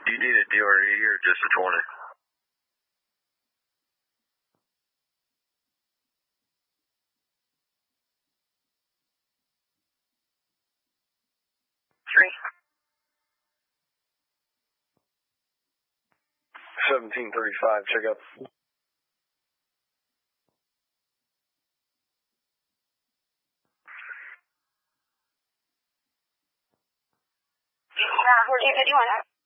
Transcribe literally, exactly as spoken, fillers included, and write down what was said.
Do you need a D R E or just a twenty? Three. seventeen thirty-five, check up. Yeah, fourteen fifty-one.